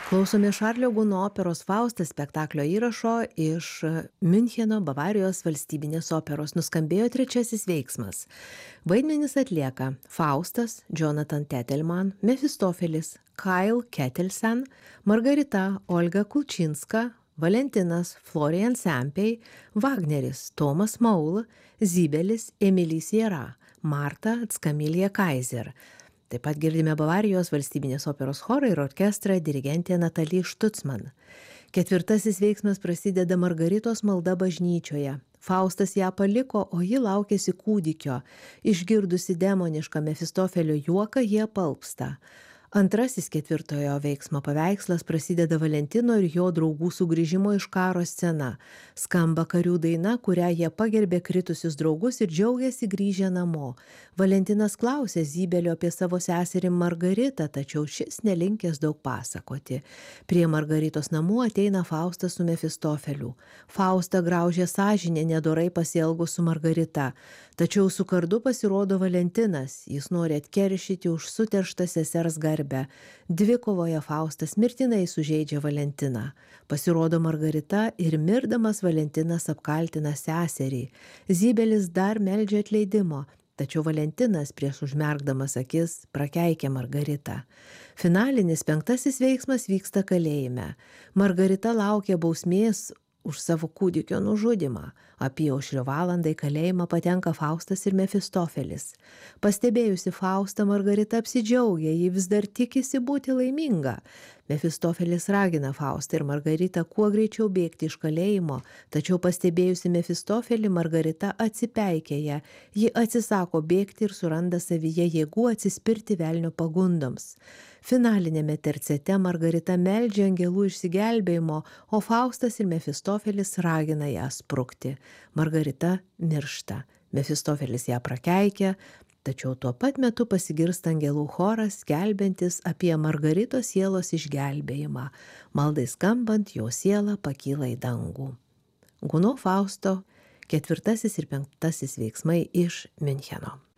Klausome Šarlio Guno operos Faustas spektaklio įrašo iš Miuncheno Bavarijos valstybinės operos. Nuskambėjo trečiasis veiksmas. Vaidmenis atlieka Faustas, Jonathan Tettelman, Mefistofelis, Kyle Ketelsen, Margarita Olga Kulčinska, Valentinas Florian Sempei, Wagneris Tomas Maul, Zybelis Emilis Jera, Marta Tskamilija Kaiser. Taip pat girdime Bavarijos valstybinės operos chorą ir orkestrą, dirigentė Natalija Štucman. Ketvirtasis veiksmas prasideda Margaritos malda bažnyčioje. Faustas ją paliko, o ji laukėsi kūdikio. Išgirdusi demonišką Mefistofelio juoką, jie palpsta. Antrasis ketvirtojo veiksmo paveikslas prasideda Valentino ir jo draugų sugrįžimo iš karo scena. Skamba karių daina, kurią jie pagerbė kritusius draugus ir džiaugiasi grįžę namo. Valentinas klausė Zybelio apie savo seserį Margaritą, tačiau šis nelinkęs daug pasakoti. Prie Margaritos namų ateina Faustas su Mefistofeliu. Faustą graužė sąžinė nedorai pasielgus su Margarita. Tačiau su kardu pasirodo Valentinas. Jis nori atkeršyti už suterštą sesers garbę. Dvikovoje Faustas mirtinai sužeidžia Valentiną. Pasirodo Margarita ir mirdamas Valentinas apkaltina seserį. Zybelis dar meldžia atleidimo, tačiau Valentinas prieš užmerkdamas akis prakeikia Margaritą. Finalinis penktasis veiksmas vyksta kalėjime. Margarita laukia bausmės už savo kūdikio nužudymą. Apyaušrio valandą į kalėjimą patenka Faustas ir Mefistofelis. Pastebėjusi Faustą, Margarita apsidžiaugia, ji vis dar tikisi būti laiminga. Mefistofelis ragina Faustą ir Margaritą kuo greičiau bėgti iš kalėjimo, tačiau pastebėjusi Mefistofelį, Margarita atsipeikėja. Ji atsisako bėgti ir suranda savyje jėgų atsispirti velnio pagundoms. Finalinėme tercete Margarita meldžia angelų išsigelbėjimo, o Faustas ir Mefistofelis ragina ją sprukti. Margarita miršta. Mefistofelis ją prakeikia, tačiau tuo pat metu pasigirsta angelų choras, skelbiantis apie Margaritos sielos išgelbėjimą. Maldai skambant, jo siela pakyla į dangų. Guno Fausto ketvirtasis ir penktasis veiksmai iš Miuncheno.